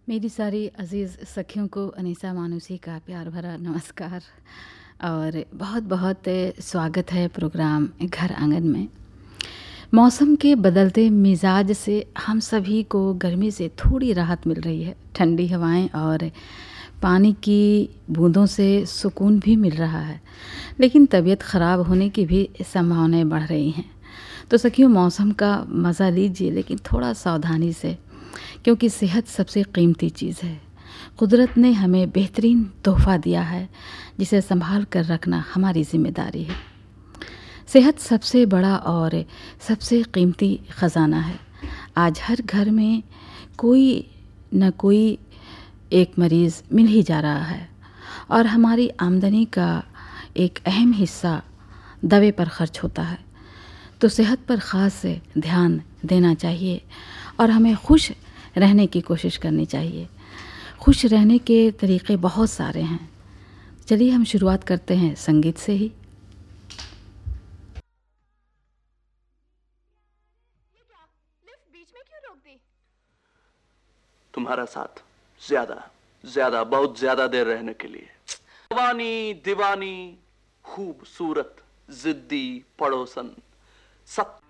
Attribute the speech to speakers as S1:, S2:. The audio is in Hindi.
S1: मेरी सारी अज़ीज़ सखियों को अनीसा मानुसी का प्यार भरा नमस्कार और बहुत बहुत स्वागत है प्रोग्राम घर आंगन में। मौसम के बदलते मिजाज से हम सभी को गर्मी से थोड़ी राहत मिल रही है। ठंडी हवाएं और पानी की बूंदों से सुकून भी मिल रहा है, लेकिन तबीयत ख़राब होने की भी संभावनाएं बढ़ रही हैं। तो सखियों, मौसम का मज़ा लीजिए, लेकिन थोड़ा सावधानी से, क्योंकि सेहत सबसे कीमती चीज़ है। कुदरत ने हमें बेहतरीन तोहफ़ा दिया है, जिसे संभाल कर रखना हमारी ज़िम्मेदारी है। सेहत सबसे बड़ा और सबसे कीमती ख़जाना है। आज हर घर में कोई न कोई एक मरीज़ मिल ही जा रहा है और हमारी आमदनी का एक अहम हिस्सा दवे पर खर्च होता है। तो सेहत पर ख़ास ध्यान देना चाहिए और हमें खुश रहने की कोशिश करनी चाहिए। खुश रहने के तरीक़े बहुत सारे हैं। चलिए हम शुरुआत करते हैं संगीत से ही।
S2: बीच में क्यों रोक दी?
S3: तुम्हारा साथ ज्यादा बहुत ज्यादा देर रहने के लिए। दीवानी खूबसूरत जिद्दी पड़ोसन सब